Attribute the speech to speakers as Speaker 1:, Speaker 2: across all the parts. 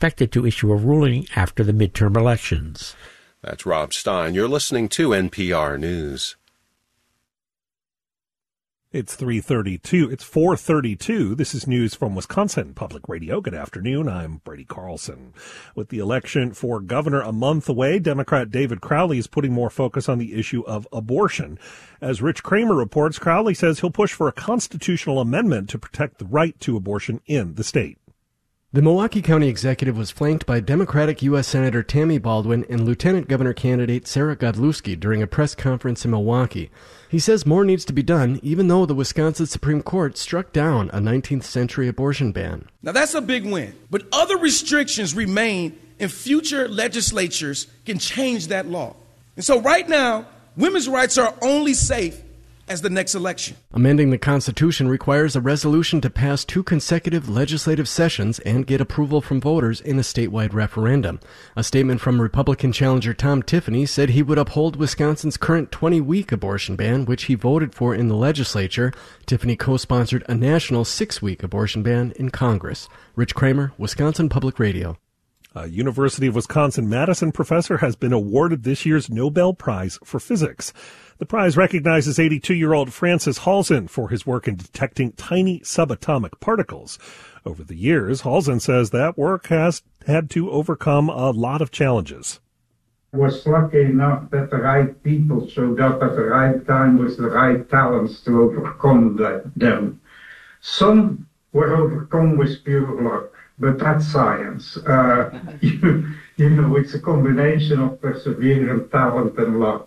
Speaker 1: expected to issue a ruling after the midterm elections.
Speaker 2: That's Rob Stein. You're listening to NPR News.
Speaker 3: It's 3:32. It's 4:32. This is news from Wisconsin Public Radio. Good afternoon. I'm Brady Carlson. With the election for governor a month away, Democrat David Crowley is putting more focus on the issue of abortion. As Rich Kramer reports, Crowley says he'll push for a constitutional amendment to protect the right to abortion in the state.
Speaker 4: The Milwaukee County executive was flanked by Democratic U.S. Senator Tammy Baldwin and Lieutenant Governor candidate Sarah Godlewski during a press conference in Milwaukee. He says more needs to be done, even though the Wisconsin Supreme Court struck down a 19th century abortion ban.
Speaker 5: Now that's a big win, but other restrictions remain, and future legislatures can change that law. And so right now, women's rights are only safe as the next election.
Speaker 4: Amending the Constitution requires a resolution to pass 2 consecutive legislative sessions and get approval from voters in a statewide referendum. A statement from Republican challenger Tom Tiffany said he would uphold Wisconsin's current 20-week abortion ban, which he voted for in the legislature. Tiffany co-sponsored a national 6-week abortion ban in Congress. Rich Kramer, Wisconsin Public Radio.
Speaker 3: A University of Wisconsin-Madison professor has been awarded this year's Nobel Prize for Physics. The prize recognizes 82-year-old Francis Halzen for his work in detecting tiny subatomic particles. Over the years, Halzen says that work has had to overcome a lot of challenges.
Speaker 6: I was lucky enough that the right people showed up at the right time with the right talents to overcome them. Some were overcome with pure luck, but that's science. It's a combination of perseverance, talent, and luck.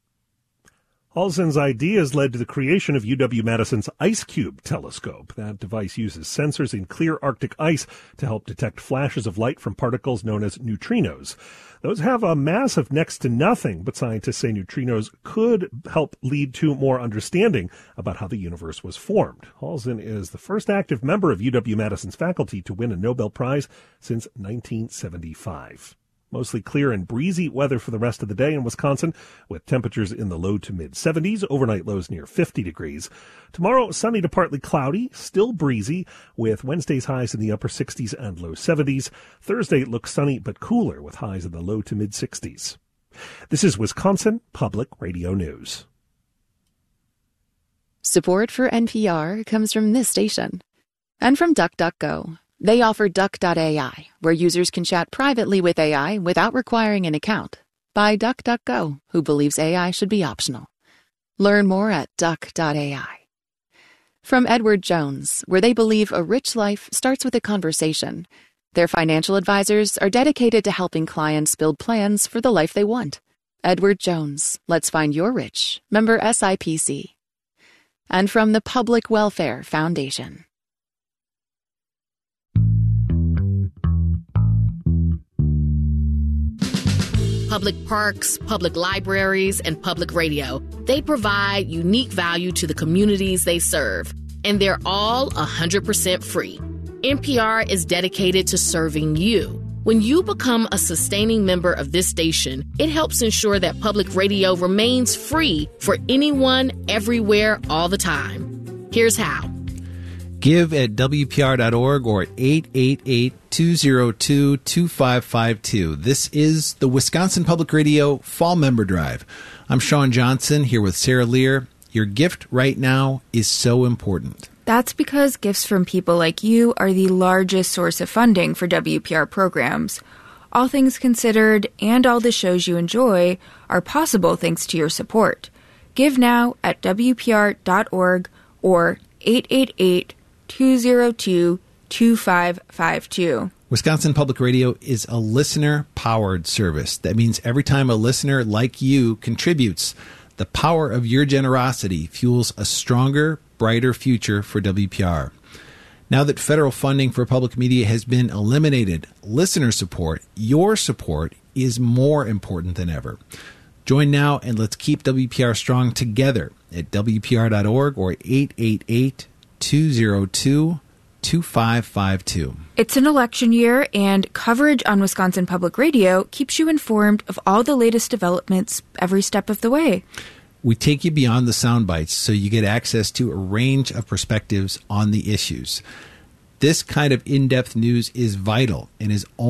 Speaker 3: Halzen's ideas led to the creation of UW-Madison's IceCube telescope. That device uses sensors in clear Arctic ice to help detect flashes of light from particles known as neutrinos. Those have a mass of next to nothing, but scientists say neutrinos could help lead to more understanding about how the universe was formed. Halzen is the first active member of UW-Madison's faculty to win a Nobel Prize since 1975. Mostly clear and breezy weather for the rest of the day in Wisconsin, with temperatures in the low to mid-70s, overnight lows near 50 degrees. Tomorrow, sunny to partly cloudy, still breezy, with Wednesday's highs in the upper 60s and low 70s. Thursday looks sunny but cooler, with highs in the low to mid-60s. This is Wisconsin Public Radio News.
Speaker 7: Support for NPR comes from this station and from DuckDuckGo. They offer Duck.ai, where users can chat privately with AI without requiring an account, by DuckDuckGo, who believes AI should be optional. Learn more at Duck.ai. From Edward Jones, where they believe a rich life starts with a conversation. Their financial advisors are dedicated to helping clients build plans for the life they want. Edward Jones, let's find your rich. Member SIPC. And from the Public Welfare Foundation.
Speaker 8: Public parks, public libraries, and public radio. They provide unique value to the communities they serve, and they're all 100% free. NPR is dedicated to serving you. When you become a sustaining member of this station, it helps ensure that public radio remains free for anyone, everywhere, all the time. Here's how.
Speaker 9: Give at WPR.org or 888-202-2552. This is the Wisconsin Public Radio Fall Member Drive. I'm Sean Johnson here with Sarah Lear. Your gift right now is so important.
Speaker 10: That's because gifts from people like you are the largest source of funding for WPR programs. All things considered, and all the shows you enjoy, are possible thanks to your support. Give now at WPR.org or 888-202-2552.
Speaker 9: Wisconsin Public Radio is a listener-powered service. That means every time a listener like you contributes, the power of your generosity fuels a stronger, brighter future for WPR. Now that federal funding for public media has been eliminated, listener support, your support, is more important than ever. Join now and let's keep WPR strong together at WPR.org or 888-202-2552.
Speaker 10: It's an election year, and coverage on Wisconsin Public Radio keeps you informed of all the latest developments every step of the way.
Speaker 9: We take you beyond the sound bites so you get access to a range of perspectives on the issues. This kind of in-depth news is vital and is